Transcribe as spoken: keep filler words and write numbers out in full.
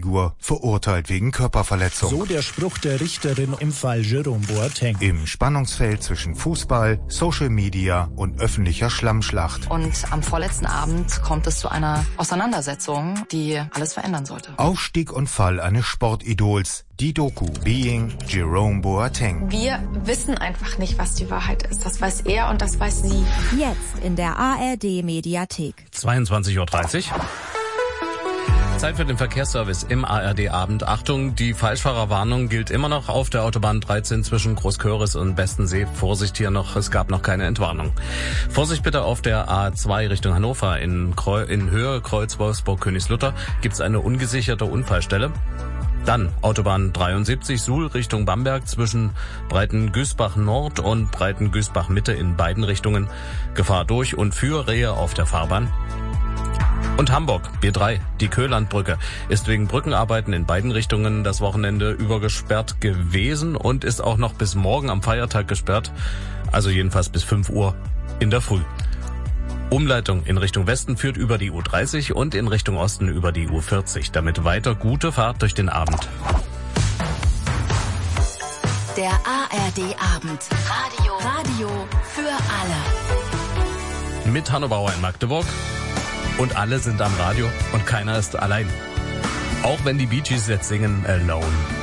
Figur verurteilt wegen Körperverletzung. So der Spruch der Richterin im Fall Jerome Boateng. Im Spannungsfeld zwischen Fußball, Social Media und öffentlicher Schlammschlacht. Und am vorletzten Abend kommt es zu einer Auseinandersetzung, die alles verändern sollte. Aufstieg und Fall eines Sportidols. Die Doku Being Jerome Boateng. Wir wissen einfach nicht, was die Wahrheit ist. Das weiß er und das weiß sie. Jetzt in der A R D-Mediathek. zweiundzwanzig Uhr dreißig. Zeit für den Verkehrsservice im A R D-Abend. Achtung, die Falschfahrerwarnung gilt immer noch auf der Autobahn dreizehn zwischen Großköris und Bestensee. Vorsicht hier noch, es gab noch keine Entwarnung. Vorsicht bitte auf der A zwei Richtung Hannover. In, Kreu- in Höhe Kreuz Wolfsburg-Königslutter gibt es eine ungesicherte Unfallstelle. Dann Autobahn dreiundsiebzig Suhl Richtung Bamberg zwischen Breitengüßbach Nord und Breitengüßbach Mitte in beiden Richtungen. Gefahr durch und für Rehe auf der Fahrbahn. Und Hamburg, B drei, die Köhlandbrücke, ist wegen Brückenarbeiten in beiden Richtungen das Wochenende über gesperrt gewesen und ist auch noch bis morgen am Feiertag gesperrt, also jedenfalls bis fünf Uhr in der Früh. Umleitung in Richtung Westen führt über die U dreißig und in Richtung Osten über die U vierzig. Damit weiter gute Fahrt durch den Abend. Der A R D-Abend. Radio. Radio für alle. Mit Hanno Bauer in Magdeburg. Und alle sind am Radio und keiner ist allein. Auch wenn die Bee Gees jetzt singen Alone.